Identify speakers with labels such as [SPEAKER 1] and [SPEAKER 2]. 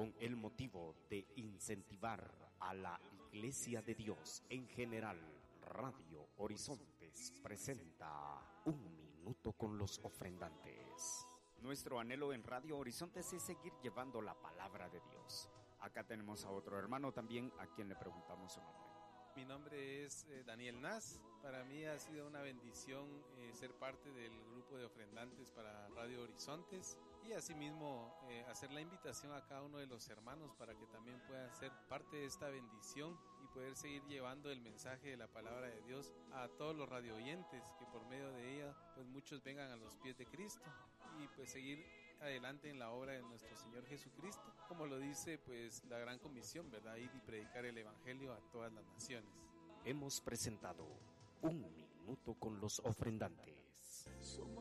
[SPEAKER 1] con el motivo de incentivar a la Iglesia de Dios en general, Radio Horizontes presenta Un Minuto con los Ofrendantes. Nuestro anhelo en Radio Horizontes es seguir llevando la palabra de Dios. Acá tenemos a otro hermano también a quien le preguntamos su nombre.
[SPEAKER 2] Mi nombre es Daniel Naz. Para mí ha sido una bendición ser parte del grupo de ofrendantes para Radio Horizontes y asimismo hacer la invitación a cada uno de los hermanos para que también puedan ser parte de esta bendición y poder seguir llevando el mensaje de la palabra de Dios a todos los radio oyentes, que por medio de ella pues muchos vengan a los pies de Cristo y pues seguir adelante en la obra de nuestro Señor Jesucristo, como lo dice pues la gran comisión, ¿verdad? Ir y predicar el evangelio a todas las naciones.
[SPEAKER 1] Hemos presentado Un Minuto con los Ofrendantes.
[SPEAKER 3] Somos